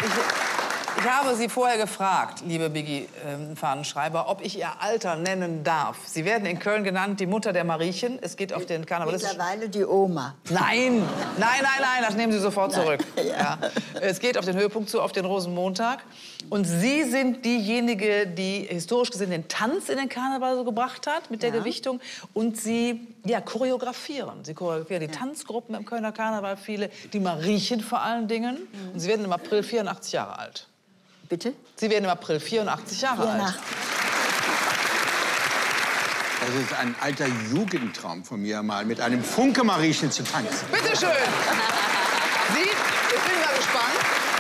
Ich habe Sie vorher gefragt, liebe Biggie Fahnenschreiber, ob ich Ihr Alter nennen darf. Sie werden in Köln genannt die Mutter der Mariechen. Es geht auf den Karnevalistischen... Mittlerweile die Oma. Nein, nein, nein, nein, das nehmen Sie sofort zurück. Ja. Es geht auf den Höhepunkt zu, auf den Rosenmontag. Und Sie sind diejenige, die historisch gesehen den Tanz in den Karneval so gebracht hat, mit der Gewichtung. Und Sie choreografieren. Sie choreografieren die Tanzgruppen im Kölner Karneval, viele, die Mariechen vor allen Dingen. Und Sie werden im April 84 Jahre alt. Bitte? Sie werden im April 84 Jahre alt. Das ist ein alter Jugendtraum von mir, mal mit einem Funke-Mariechen zu tanzen. Bitte schön. Sie, ich bin mal gespannt.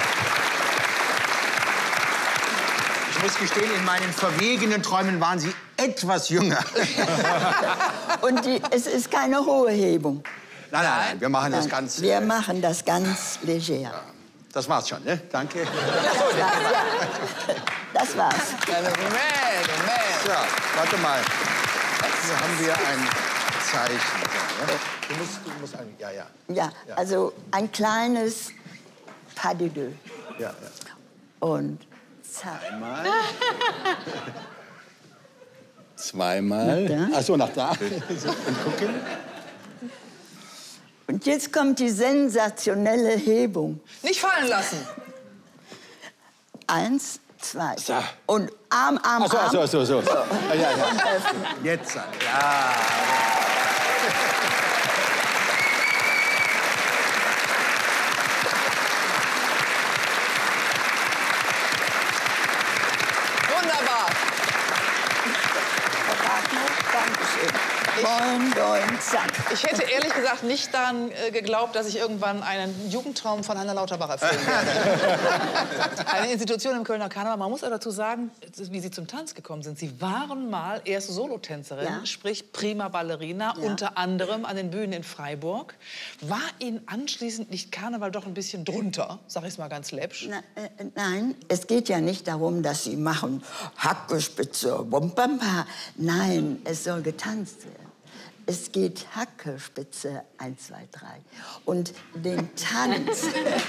Ich muss gestehen, in meinen verwegenen Träumen waren Sie etwas jünger. Und es ist keine hohe Hebung. Nein, nein, nein, wir machen das ganz... Wir machen das ganz leger. Das war's schon, ne? Danke. Das war's. So, warte mal. Hier haben wir ein Zeichen. Du musst ein... Ja, also ein kleines Pas de deux. Ja. Und zack. Zweimal. Ach so, nach da. Und gucken. Und jetzt kommt die sensationelle Hebung. Nicht fallen lassen. 1, 2. So. Und Arm, Arm, Ach so, Arm. so. Ja. Jetzt. Ja. Wunderbar. Dankeschön. Boing, boing, zack. Ich hätte ehrlich gesagt nicht daran geglaubt, dass ich irgendwann einen Jugendtraum von Hanna Lauterbach erfüllen werde. Eine Institution im Kölner Karneval. Man muss aber dazu sagen, wie Sie zum Tanz gekommen sind. Sie waren mal erst Solotänzerin, sprich prima Ballerina, unter anderem an den Bühnen in Freiburg. War Ihnen anschließend nicht Karneval doch ein bisschen drunter? Sag ich es mal ganz läppsch. Nein, es geht ja nicht darum, dass Sie machen Hackespitze, Bumpampa. Nein, es soll getanzt werden. Es geht Hackespitze 1, 2, 3. Und den Tanz...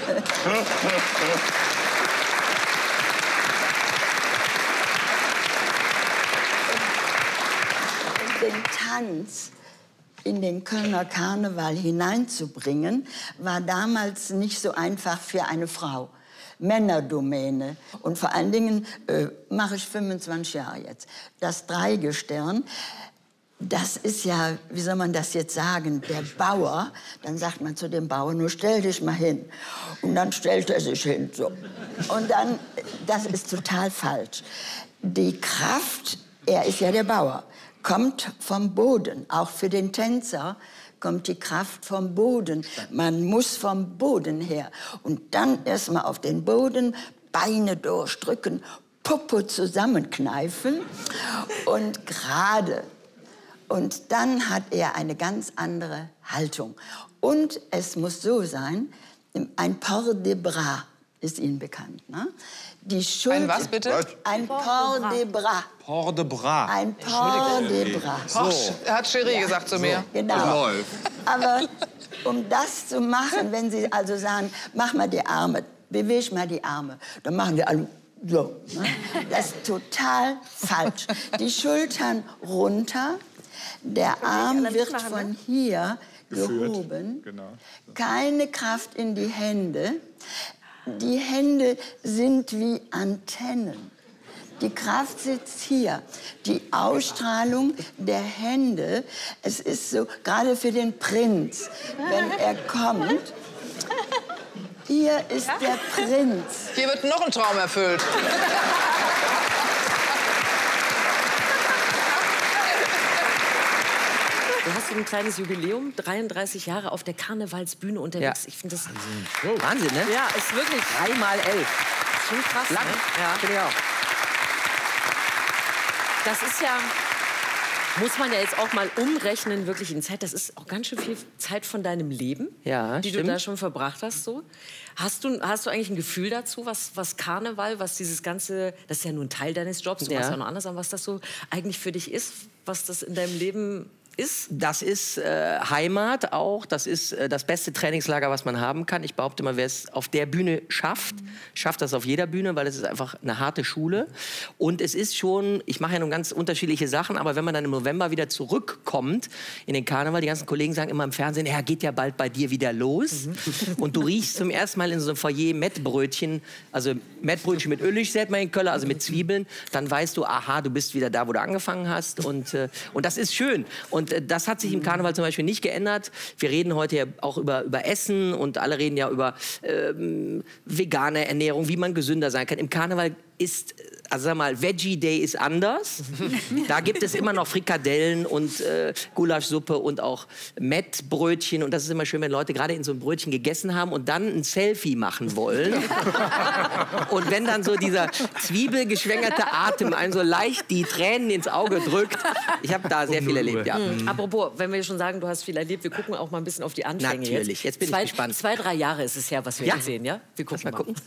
den Tanz in den Kölner Karneval hineinzubringen, war damals nicht so einfach für eine Frau. Männerdomäne. Und vor allen Dingen mache ich 25 Jahre jetzt. Das Dreigestirn, das ist ja, wie soll man das jetzt sagen, der Bauer. Dann sagt man zu dem Bauer, nur stell dich mal hin. Und dann stellt er sich hin. So. Und dann, das ist total falsch. Die Kraft, er ist ja der Bauer, kommt vom Boden. Auch für den Tänzer kommt die Kraft vom Boden. Man muss vom Boden her. Und dann erstmal auf den Boden, Beine durchdrücken, Popo zusammenkneifen und gerade. Und dann hat er eine ganz andere Haltung. Und es muss so sein, ein Port de Bras ist Ihnen bekannt, ne? Die Schulter, ein was, bitte? Ein Port de Bras. Port de Bras. Ein Port de Bras. So. Hat Cherie gesagt zu mir. Genau. Aber um das zu machen, wenn Sie also sagen, mach mal die Arme, beweg mal die Arme, dann machen wir alle so. Ne? Das ist total falsch. Die Schultern runter, der Arm wird von hier gehoben. Genau. Keine Kraft in die Hände. Die Hände sind wie Antennen. Die Kraft sitzt hier. Die Ausstrahlung der Hände, es ist so, gerade für den Prinz, wenn er kommt, hier ist der Prinz. Hier wird noch ein Traum erfüllt. Du hast ein kleines Jubiläum, 33 Jahre auf der Karnevalsbühne unterwegs. Ich finde das Wahnsinn, ne? Ja, ist wirklich 3 mal 11. schon krass. Lang. Ne? Ja. Finde ich auch. Das ist ja, muss man ja jetzt auch mal umrechnen, wirklich in Zeit. Das ist auch ganz schön viel Zeit von deinem Leben, Ja, die stimmt. du da schon verbracht hast. So. Hast du eigentlich ein Gefühl dazu, was Karneval, was dieses ganze, das ist ja nur ein Teil deines Jobs, du machst ja noch anders, aber was das so eigentlich für dich ist, was das in deinem Leben ist? Das ist Heimat auch. Das ist das beste Trainingslager, was man haben kann. Ich behaupte mal, wer es auf der Bühne schafft, schafft das auf jeder Bühne, weil es ist einfach eine harte Schule. Und es ist schon, ich mache ja nun ganz unterschiedliche Sachen, aber wenn man dann im November wieder zurückkommt in den Karneval, die ganzen Kollegen sagen immer im Fernsehen, ja, geht ja bald bei dir wieder los. Und du riechst zum ersten Mal in so einem Foyer Mettbrötchen, also Mettbrötchen mit Öllig, sagt man in Köln, also mit Zwiebeln, dann weißt du, aha, du bist wieder da, wo du angefangen hast. Und das ist schön. Und das hat sich im Karneval zum Beispiel nicht geändert. Wir reden heute ja auch über Essen und alle reden ja über vegane Ernährung, wie man gesünder sein kann. Im Karneval ist, also sag mal, Veggie Day ist anders. Da gibt es immer noch Frikadellen und Gulaschsuppe und auch Mettbrötchen. Und das ist immer schön, wenn Leute gerade in so ein Brötchen gegessen haben und dann ein Selfie machen wollen. Und wenn dann so dieser zwiebelgeschwängerte Atem einem so leicht die Tränen ins Auge drückt. Ich habe da sehr viel erlebt, ja. Apropos, wenn wir schon sagen, du hast viel erlebt, wir gucken auch mal ein bisschen auf die Anfänge. Natürlich, jetzt bin ich gespannt. 2-3 Jahre ist es her, was wir Ja. hier sehen, ja? Wir gucken mal. gucken.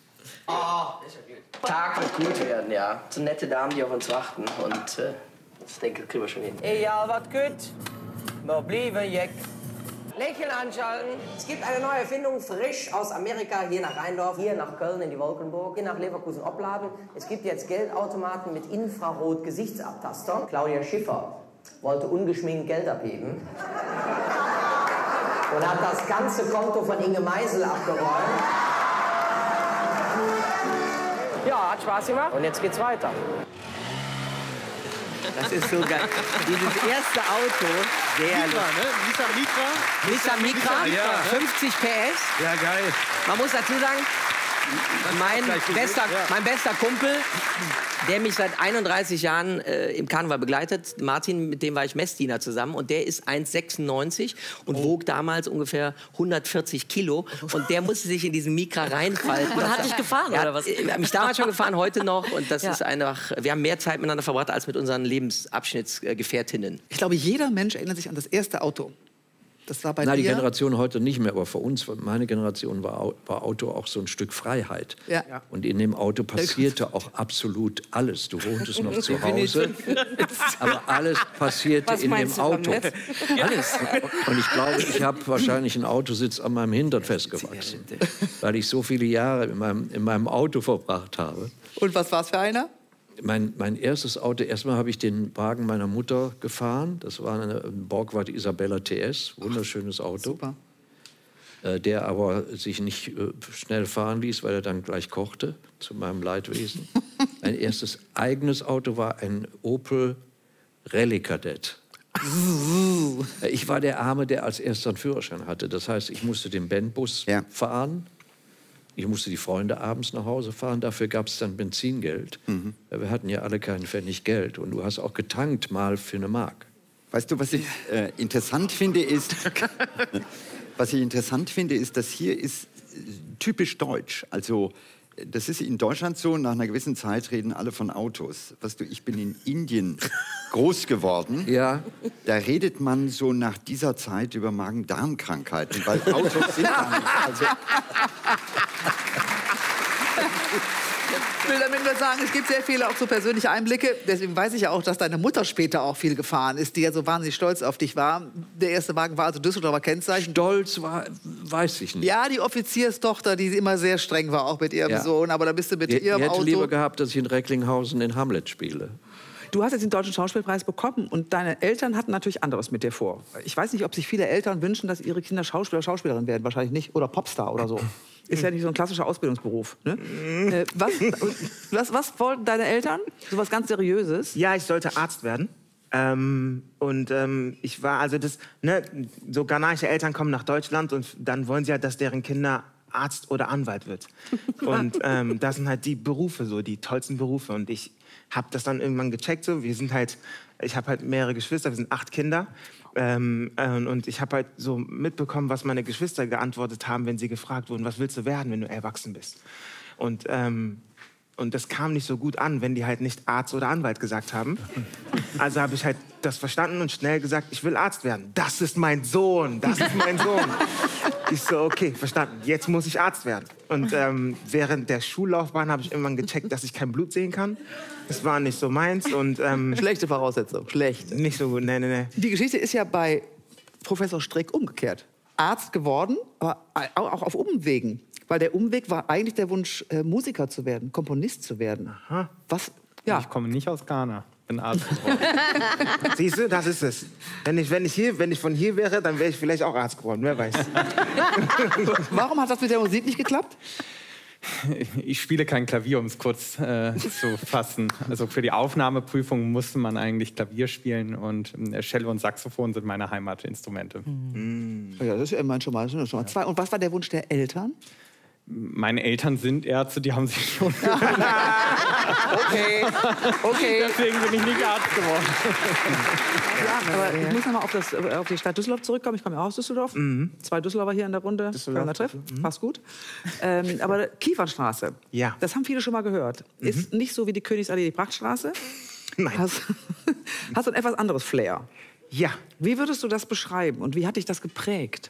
Tag wird gut werden, ja. So nette Damen, die auf uns warten. Und ich denke, das kriegen wir schon hin. Ja, wat gut. Wir bleiben jeck. Lächeln anschalten. Es gibt eine neue Erfindung, frisch aus Amerika, hier nach Rheindorf, hier nach Köln in die Wolkenburg, hier nach Leverkusen Opladen. Es gibt jetzt Geldautomaten mit Infrarot-Gesichtsabtaster. Claudia Schiffer wollte ungeschminkt Geld abheben und hat das ganze Konto von Inge Meisel abgeräumt. Ja, hat Spaß gemacht. Und jetzt geht's weiter. Das ist so geil. Dieses erste Auto, sehr Micra, ne? Nissan Micra, ja. 50 PS. Ja, geil. Man muss dazu sagen, mein bester Kumpel, der mich seit 31 Jahren im Karneval begleitet, Martin, mit dem war ich Messdiener zusammen, und der ist 1,96 und wog damals ungefähr 140 Kilo, und der musste sich in diesen Micra reinfalten. Und hat dich gefahren, oder was? Er hat mich damals schon gefahren, heute noch, und das ist einfach, wir haben mehr Zeit miteinander verbracht als mit unseren Lebensabschnittsgefährtinnen. Ich glaube, jeder Mensch erinnert sich an das erste Auto. Das war bei Na, dir. die Generation heute nicht mehr, aber für uns, meine Generation, war Auto auch so ein Stück Freiheit. Ja. Und in dem Auto passierte auch absolut alles. Du wohntest noch zu Hause, aber alles passierte in dem Auto. Alles. Und ich glaube, ich habe wahrscheinlich einen Autositz an meinem Hintern festgewachsen, weil ich so viele Jahre in meinem Auto verbracht habe. Und was war es für einer? Mein erstes Auto, erstmal habe ich den Wagen meiner Mutter gefahren. Das war eine Borgward Isabella TS, wunderschönes Auto. Super. Der aber sich nicht schnell fahren ließ, weil er dann gleich kochte, zu meinem Leidwesen. Mein erstes eigenes Auto war ein Opel Rallye Kadett. Ich war der Arme, der als erster einen Führerschein hatte. Das heißt, ich musste den Bandbus fahren. Ich musste die Freunde abends nach Hause fahren, dafür gab es dann Benzingeld. Wir hatten ja alle keinen Pfennig Geld, und du hast auch getankt mal für eine Mark. Weißt du, was ich interessant finde, ist, dass hier ist typisch deutsch. Also das ist in Deutschland so, nach einer gewissen Zeit reden alle von Autos. Weißt du, ich bin in Indien groß geworden. Ja. Da redet man so nach dieser Zeit über Magen-Darm-Krankheiten, weil Autos sind da nicht. Also, Ich will damit nur sagen, es gibt sehr viele auch so persönliche Einblicke. Deswegen weiß ich ja auch, dass deine Mutter später auch viel gefahren ist, die ja so wahnsinnig stolz auf dich war. Der erste Wagen war also Düsseldorfer Kennzeichen. Stolz war, weiß ich nicht. Ja, die Offizierstochter, die immer sehr streng war, auch mit ihrem Sohn. Aber da bist du mit Die ihrem hätte Auto... lieber gehabt, dass ich in Recklinghausen den Hamlet spiele. Du hast jetzt den Deutschen Schauspielpreis bekommen, und deine Eltern hatten natürlich anderes mit dir vor. Ich weiß nicht, ob sich viele Eltern wünschen, dass ihre Kinder Schauspieler, Schauspielerin werden. Wahrscheinlich nicht. Oder Popstar oder so. Ist ja nicht so ein klassischer Ausbildungsberuf. Ne? Was wollten deine Eltern? So was ganz Seriöses? Ja, ich sollte Arzt werden. Ich war also so ghanaische Eltern kommen nach Deutschland, und dann wollen sie ja, dass deren Kinder Arzt oder Anwalt wird. Und das sind halt die Berufe, so die tollsten Berufe. Und ich habe das dann irgendwann gecheckt. So, ich habe halt mehrere Geschwister, wir sind 8 Kinder. Und ich habe halt so mitbekommen, was meine Geschwister geantwortet haben, wenn sie gefragt wurden, was willst du werden, wenn du erwachsen bist? Und das kam nicht so gut an, wenn die halt nicht Arzt oder Anwalt gesagt haben. Also habe ich halt das verstanden und schnell gesagt, ich will Arzt werden. Das ist mein Sohn, das ist mein Sohn. Ich so, okay, verstanden. Jetzt muss ich Arzt werden. Und während der Schullaufbahn habe ich irgendwann gecheckt, dass ich kein Blut sehen kann. Das war nicht so meins. Und, schlechte Voraussetzung, schlecht. Nicht so gut, nee. Die Geschichte ist ja bei Professor Strick umgekehrt. Arzt geworden, aber auch auf Umwegen. Weil der Umweg war eigentlich der Wunsch, Musiker zu werden, Komponist zu werden. Aha. Was? Ja. Ich komme nicht aus Ghana. Bin Arzt geworden. Siehst du, das ist es. Wenn ich von hier wäre, dann wäre ich vielleicht auch Arzt geworden, wer weiß. Warum hat das mit der Musik nicht geklappt? Ich spiele kein Klavier, um es kurz zu fassen. Also für die Aufnahmeprüfung musste man eigentlich Klavier spielen und Cello und Saxophon sind meine Heimatinstrumente. Ja, das ist immerhin schon mal zwei. Und was war der Wunsch der Eltern? Meine Eltern sind Ärzte, die haben sich schon Okay. Deswegen bin ich nicht Arzt geworden. Ja, aber ich muss noch mal auf die Stadt Düsseldorf zurückkommen. Ich komme ja auch aus Düsseldorf. 2 Düsseldorfer hier in der Runde. Kölner Treff. Passt gut. Aber Kiefernstraße, ja. Das haben viele schon mal gehört. Ist nicht so wie die Königsallee, die Prachtstraße. Nein. Hast ein etwas anderes Flair. Ja. Wie würdest du das beschreiben und wie hat dich das geprägt?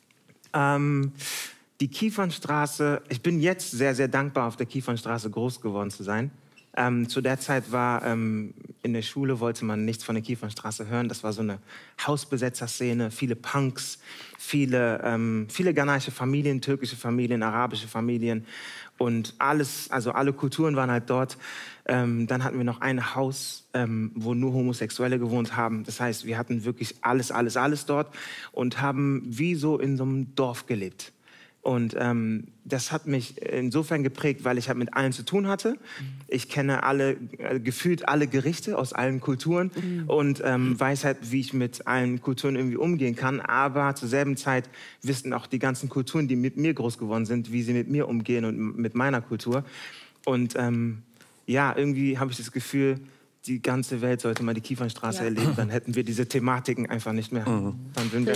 Die Kiefernstraße, ich bin jetzt sehr, sehr dankbar, auf der Kiefernstraße groß geworden zu sein. Zu der Zeit war in der Schule, wollte man nichts von der Kiefernstraße hören. Das war so eine Hausbesetzerszene, viele Punks, viele ghanaische Familien, türkische Familien, arabische Familien. Und alles, also alle Kulturen waren halt dort. Dann hatten wir noch ein Haus, wo nur Homosexuelle gewohnt haben. Das heißt, wir hatten wirklich alles dort und haben wie so in so einem Dorf gelebt. Und das hat mich insofern geprägt, weil ich halt mit allen zu tun hatte. Ich kenne gefühlt alle Gerichte aus allen Kulturen und weiß halt, wie ich mit allen Kulturen irgendwie umgehen kann. Aber zur selben Zeit wissen auch die ganzen Kulturen, die mit mir groß geworden sind, wie sie mit mir umgehen und mit meiner Kultur. Und ja, irgendwie habe ich das Gefühl, die ganze Welt sollte mal die Kiefernstraße erleben. Dann hätten wir diese Thematiken einfach nicht mehr. Dann würden wir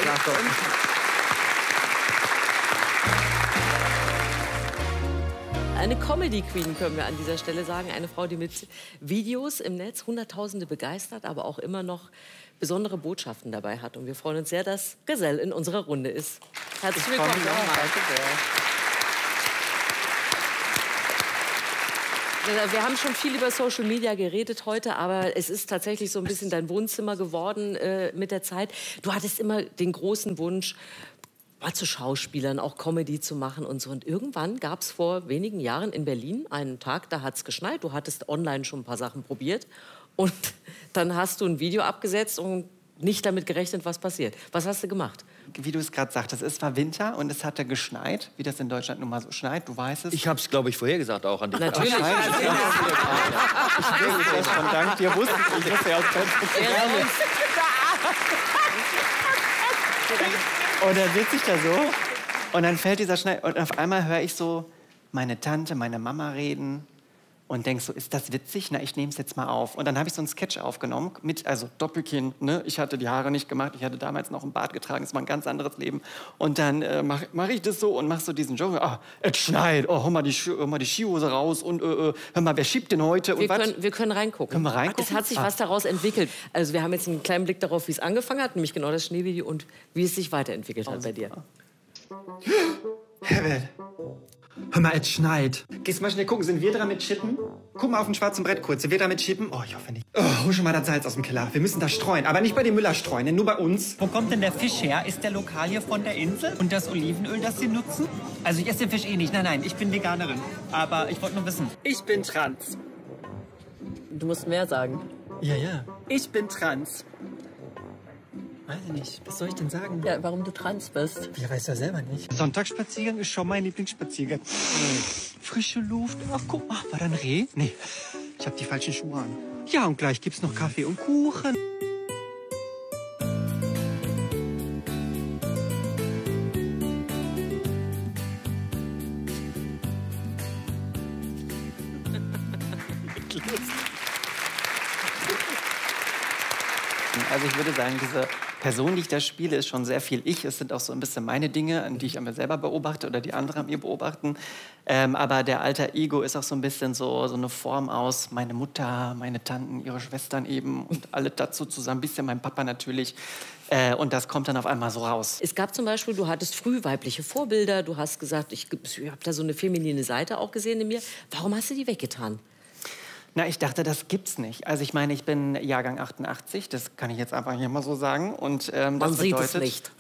Eine Comedy-Queen können wir an dieser Stelle sagen. Eine Frau, die mit Videos im Netz Hunderttausende begeistert, aber auch immer noch besondere Botschaften dabei hat. Und wir freuen uns sehr, dass Gesell in unserer Runde ist. Herzlich willkommen nochmal. Wir haben schon viel über Social Media geredet heute, aber es ist tatsächlich so ein bisschen dein Wohnzimmer geworden mit der Zeit. Du hattest immer den großen Wunsch, mal zu Schauspielern, auch Comedy zu machen und so. Und irgendwann gab es vor wenigen Jahren in Berlin einen Tag, da hat es geschneit. Du hattest online schon ein paar Sachen probiert. Und dann hast du ein Video abgesetzt und nicht damit gerechnet, was passiert. Was hast du gemacht? Wie du es gerade sagtest, es war Winter und es hatte geschneit, wie das in Deutschland nun mal so schneit, du weißt es. Ich habe es, glaube ich, vorhergesagt auch an dich. Natürlich. Ich wusste das schon, dank dir wusste ich das ja aus Und dann sitze ich da so und dann fällt dieser Schnee und auf einmal höre ich so meine Tante, meine Mama reden und denk so, ist das witzig? Na, ich nehme es jetzt mal auf. Und dann habe ich so einen Sketch aufgenommen mit, also Doppelkinn, ne? Ich hatte die Haare nicht gemacht, ich hatte damals noch einen Bart getragen, es war ein ganz anderes Leben. Und dann mach ich das so und mach so diesen Joke, es schneit, hol mal die Skihose raus und hör mal, wer schiebt denn heute? Und wir können reingucken. Können wir reingucken? Es hat sich was daraus entwickelt. Also wir haben jetzt einen kleinen Blick darauf, wie es angefangen hat, nämlich genau das Schneevideo und wie es sich weiterentwickelt hat bei dir. Herbert, hör mal, es schneit. Gehst mal schnell gucken, sind wir dran mit Chippen? Guck mal auf dem schwarzen Brett kurz, sind wir dran mit Chippen? Oh, ich hoffe nicht. Oh, hol schon mal das Salz aus dem Keller. Wir müssen da streuen, aber nicht bei den Müller streuen, denn nur bei uns. Wo kommt denn der Fisch her? Ist der lokal hier von der Insel? Und das Olivenöl, das Sie nutzen? Also ich esse den Fisch eh nicht. Nein, ich bin Veganerin. Aber ich wollte nur wissen. Ich bin trans. Du musst mehr sagen. Ja. Ich bin trans. Weiß ich nicht. Was soll ich denn sagen? Ja, warum du trans bist. Ich weiß ja selber nicht. Sonntagsspaziergang ist schon mein Lieblingsspaziergang. Frische Luft. Ach, guck mal. War da ein Reh? Nee, ich habe die falschen Schuhe an. Ja, und gleich gibt's noch Kaffee und Kuchen. Also ich würde sagen, diese Person, die ich da spiele, ist schon sehr viel ich. Es sind auch so ein bisschen meine Dinge, die ich an mir selber beobachte oder die andere an mir beobachten. Aber der Alter Ego ist auch so ein bisschen so eine Form aus meine Mutter, meine Tanten, ihre Schwestern eben und alle dazu zusammen, ein bisschen mein Papa natürlich. Und das kommt dann auf einmal so raus. Es gab zum Beispiel, du hattest früh weibliche Vorbilder. Du hast gesagt, ich habe da so eine feminine Seite auch gesehen in mir. Warum hast du die weggetan? Na, ich dachte, das gibt's nicht. Also ich meine, ich bin Jahrgang 88, das kann ich jetzt einfach hier mal so sagen. Und, man das sieht bedeutet, es nicht.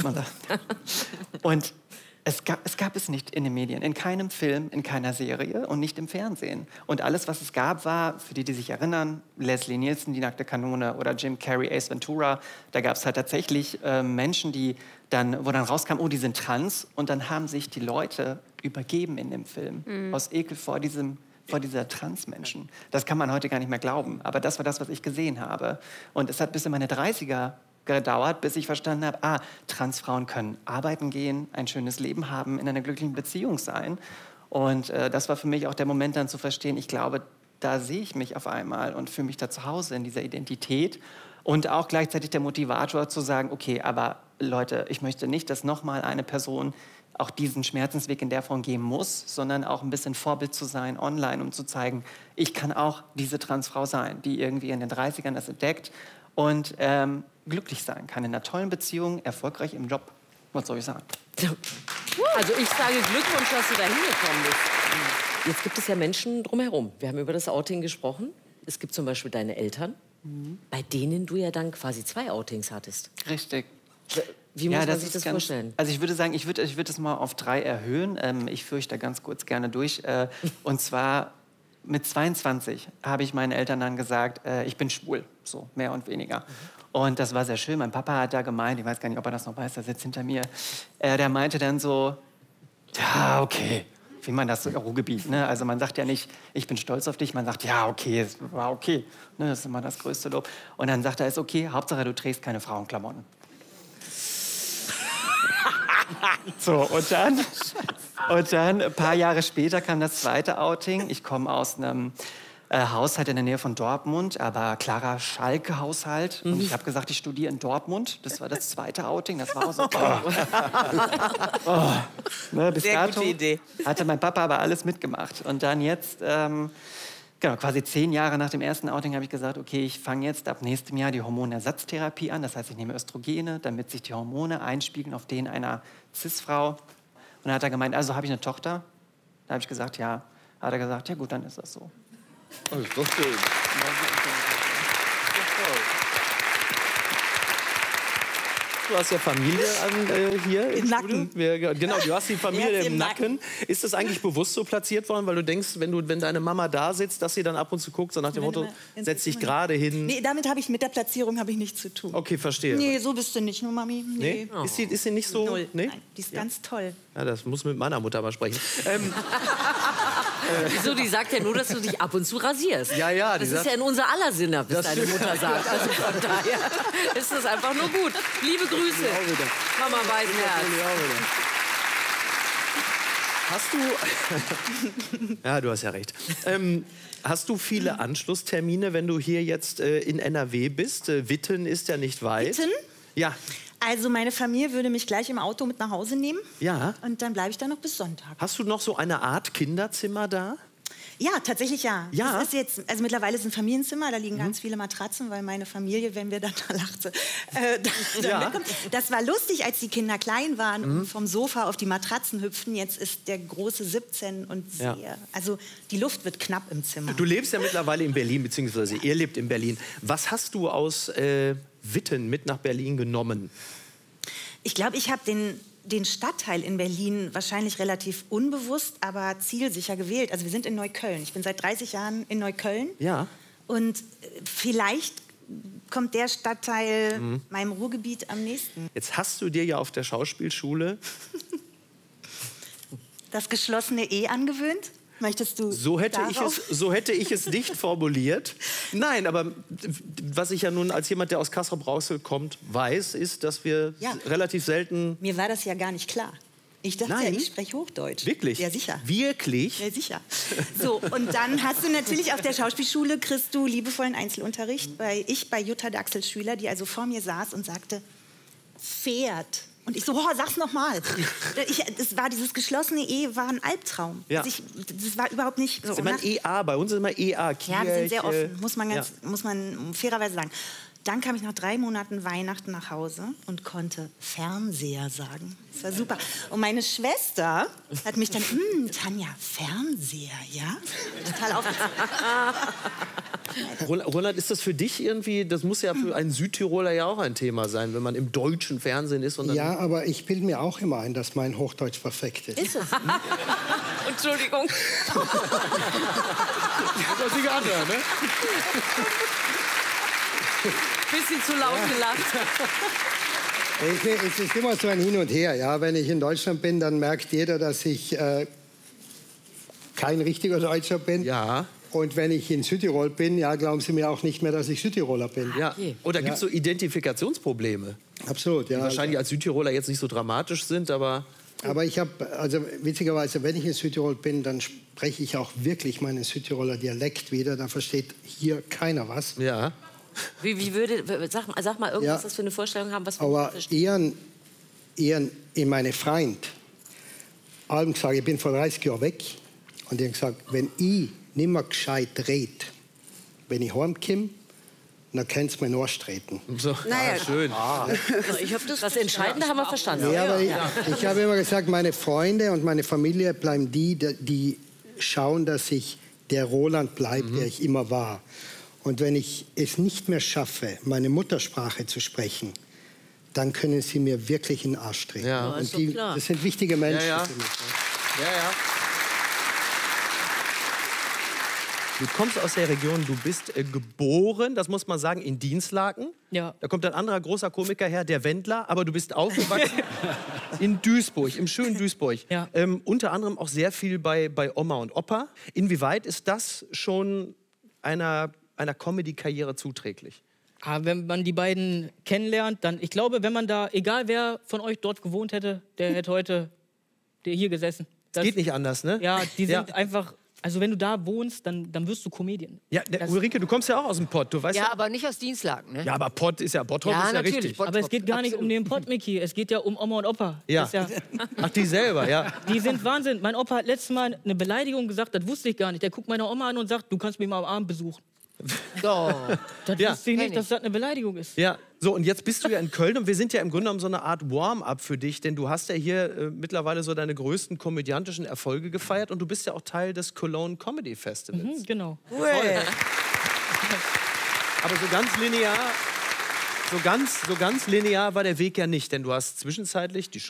Und es gab es nicht in den Medien, in keinem Film, in keiner Serie und nicht im Fernsehen. Und alles, was es gab, war, für die sich erinnern, Leslie Nielsen, Die nackte Kanone oder Jim Carrey, Ace Ventura. Da gab es halt tatsächlich Menschen, wo dann rauskam, oh, die sind trans. Und dann haben sich die Leute übergeben in dem Film. Aus Ekel vor dieser Transmenschen. Das kann man heute gar nicht mehr glauben. Aber das war das, was ich gesehen habe. Und es hat bis in meine 30er gedauert, bis ich verstanden habe, Transfrauen können arbeiten gehen, ein schönes Leben haben, in einer glücklichen Beziehung sein. Und das war für mich auch der Moment dann zu verstehen, ich glaube, da sehe ich mich auf einmal und fühle mich da zu Hause in dieser Identität. Und auch gleichzeitig der Motivator zu sagen, okay, aber Leute, ich möchte nicht, dass nochmal eine Person auch diesen Schmerzensweg in der Form gehen muss, sondern auch ein bisschen Vorbild zu sein online, um zu zeigen, ich kann auch diese Transfrau sein, die irgendwie in den 30ern das entdeckt und glücklich sein kann, in einer tollen Beziehung, erfolgreich im Job. Was soll ich sagen? Also ich sage Glückwunsch, dass du da hingekommen bist. Jetzt gibt es ja Menschen drumherum. Wir haben über das Outing gesprochen. Es gibt zum Beispiel deine Eltern, bei denen du ja dann quasi 2 Outings hattest. Richtig. Wie muss man sich das vorstellen? Also ich würde sagen, ich würde das mal auf 3 erhöhen. Ich führe euch da ganz kurz gerne durch. Und zwar mit 22 habe ich meinen Eltern dann gesagt, ich bin schwul, so mehr und weniger. Und das war sehr schön. Mein Papa hat da gemeint, ich weiß gar nicht, ob er das noch weiß, der sitzt hinter mir. Der meinte dann so, ja, okay. Wie man das so im Ruhrgebiet, ne? Also man sagt ja nicht, ich bin stolz auf dich, man sagt, ja, okay, es war okay. Ne? Das ist immer das größte Lob. Und dann sagt er, ist okay, Hauptsache du trägst keine Frauenklamotten. So, und dann ein paar Jahre später kam das zweite Outing. Ich komme aus einem Haushalt in der Nähe von Dortmund, aber klarer Schalke-Haushalt. Und ich habe gesagt, ich studiere in Dortmund. Das war das zweite Outing. Das war auch so. Ne, bis Sehr dato gute Idee. hatte mein Papa aber alles mitgemacht. Und dann jetzt, genau, quasi 10 Jahre nach dem ersten Outing habe ich gesagt, okay, ich fange jetzt ab nächstem Jahr die Hormonersatztherapie an. Das heißt, ich nehme Östrogene, damit sich die Hormone einspiegeln auf denen einer Cis-Frau. Und dann hat er gemeint, also habe ich eine Tochter? Da habe ich gesagt, ja. Hat er gesagt, ja gut, dann ist das so. Das ist doch schön. Du hast ja Familie hier im Nacken. Genau, du hast die Familie im Nacken. Ist das eigentlich bewusst so platziert worden, weil du denkst, wenn deine Mama da sitzt, dass sie dann ab und zu guckt, so nach dem Motto, setz dich gerade hin? Nee, mit der Platzierung habe ich nichts zu tun. Okay, verstehe. Nee, so bist du nicht, nur Mami. Nee. Oh. Ist sie nicht so? Null. Nee? Nein, die ist ganz toll. Ja, das muss mit meiner Mutter mal sprechen. Wieso? Die sagt ja nur, dass du dich ab und zu rasierst. Ja, ja. Das ist ja in unser aller Sinne, was deine Mutter sagt. Also von daher ist das einfach nur gut. Liebe Grüße. Mama Weißenherz. Hast du... Ja, du hast ja recht. Hast du viele Anschlusstermine, wenn du hier jetzt in NRW bist? Witten ist ja nicht weit. Witten? Ja. Also meine Familie würde mich gleich im Auto mit nach Hause nehmen. Ja. Und dann bleibe ich da noch bis Sonntag. Hast du noch so eine Art Kinderzimmer da? Ja, tatsächlich ja. Ja? Das ist jetzt, also mittlerweile ist ein Familienzimmer, da liegen ganz viele Matratzen, weil meine Familie, wenn wir dann da lachte, mitkommt. Das war lustig, als die Kinder klein waren und vom Sofa auf die Matratzen hüpften. Jetzt ist der große 17 und also die Luft wird knapp im Zimmer. Du lebst ja mittlerweile in Berlin, beziehungsweise ihr lebt in Berlin. Was hast du aus Witten mit nach Berlin genommen? Ich glaube, ich habe den Stadtteil in Berlin wahrscheinlich relativ unbewusst, aber zielsicher gewählt. Also wir sind in Neukölln. Ich bin seit 30 Jahren in Neukölln. Ja. Und vielleicht kommt der Stadtteil meinem Ruhrgebiet am nächsten. Jetzt hast du dir ja auf der Schauspielschule das geschlossene E angewöhnt. Möchtest du so hätte ich es nicht formuliert. Nein, aber was ich ja nun als jemand, der aus Castrop-Rauxel kommt, weiß, ist, dass wir relativ selten... Mir war das ja gar nicht klar. Ich dachte ja, ich spreche Hochdeutsch. Wirklich? Ja, sicher. Wirklich? Ja, sicher. So, und dann hast du natürlich auf der Schauspielschule, kriegst du liebevollen Einzelunterricht. Bei Jutta Dachsels Schüler, die also vor mir saß und sagte, Pferd. Und ich so, sag's noch mal. Das war dieses geschlossene Ehe, war ein Albtraum. Ja. Das war überhaupt nicht so. Das ist immer ein EA, bei uns ist immer EA. Ja, wir sind sehr Kirche. offen, muss man fairerweise sagen. Dann kam ich nach 3 Monaten Weihnachten nach Hause und konnte Fernseher sagen. Das war super. Und meine Schwester hat mich dann, Tanja, Fernseher, ja? Total aufgeregt. Roland, ist das für dich irgendwie, das muss ja für einen Südtiroler ja auch ein Thema sein, wenn man im deutschen Fernsehen ist? Und dann Ja, aber ich bilde mir auch immer ein, dass mein Hochdeutsch perfekt ist. Ist es? Entschuldigung. Das ist die andere, ne? Bisschen zu laut gelacht. Es ist immer so ein Hin und Her. Ja? Wenn ich in Deutschland bin, dann merkt jeder, dass ich kein richtiger Deutscher bin. Ja. Und wenn ich in Südtirol bin, ja, glauben Sie mir auch nicht mehr, dass ich Südtiroler bin. Ja. Oder gibt es so Identifikationsprobleme? Absolut, ja. Die wahrscheinlich als Südtiroler jetzt nicht so dramatisch sind, aber... Aber ich habe, also witzigerweise, wenn ich in Südtirol bin, dann spreche ich auch wirklich meinen Südtiroler Dialekt wieder. Da versteht hier keiner was. Ja. Wie würde, sag mal irgendwas, was für eine Vorstellung haben, was wir Aber verstehen. in meine Freund, allem gesagt, ich bin vor 30 Jahren weg. Und die haben gesagt, wenn ich nicht mehr gescheit rede, wenn ich heimkomme, dann kannst du mir nachstreten. So. Naja. Schön. Ich hab das Entscheidende haben wir verstanden. Ja, aber ich habe immer gesagt, meine Freunde und meine Familie bleiben die schauen, dass ich der Roland bleibe, der ich immer war. Und wenn ich es nicht mehr schaffe, meine Muttersprache zu sprechen, dann können sie mir wirklich in den Arsch treten. Ja. Und das sind wichtige Menschen Ja, ja. für mich. Ja, ja. Du kommst aus der Region, du bist geboren, das muss man sagen, in Dinslaken. Ja. Da kommt ein anderer großer Komiker her, der Wendler, aber du bist aufgewachsen in Duisburg, im schönen Duisburg. Ja. Unter anderem auch sehr viel bei Oma und Opa. Inwieweit ist das schon einer Comedy-Karriere zuträglich? Aber wenn man die beiden kennenlernt, dann, ich glaube, wenn man da, egal wer von euch dort gewohnt hätte, der hätte heute hier gesessen. Das geht nicht anders, ne? Ja, die sind einfach, also wenn du da wohnst, dann wirst du Comedian. Ja, Ulrike, du kommst ja auch aus dem Pott, du weißt Ja, aber nicht aus Dinslaken, ne? Ja, aber Pott ist ja, Bottrop Ja, ist ja natürlich, richtig. Bottrop. Aber es geht gar nicht Absolut. um den Pott, Micky. Es geht ja um Oma und Opa. Ja. Das ist Ach, die selber, ja. Die sind Wahnsinn. Mein Opa hat letztes Mal eine Beleidigung gesagt, das wusste ich gar nicht. Der guckt meine Oma an und sagt, du kannst mich mal am Abend besuchen. Oh. Das Ja. wusste ich nicht, dass das eine Beleidigung ist. Ja, so und jetzt bist du ja in Köln und wir sind ja im Grunde genommen so eine Art Warm-up für dich, denn du hast ja hier mittlerweile so deine größten komödiantischen Erfolge gefeiert und du bist ja auch Teil des Cologne Comedy Festivals. Genau. Aber so ganz linear war der Weg ja nicht, denn du hast zwischenzeitlich die